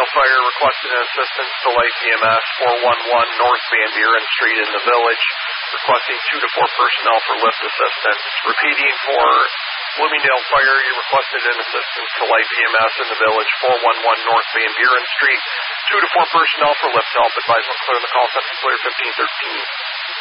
Bloomingdale Fire requested an assistance to Light EMS 411 North Van Buren Street in the village, requesting 2 to 4 personnel for lift assistance. Repeating for Bloomingdale Fire, you requested an assistance to Light EMS in the village 411 North Van Buren Street, 2 to 4 personnel for lift help. Advise when clear in the call center, clear 1513.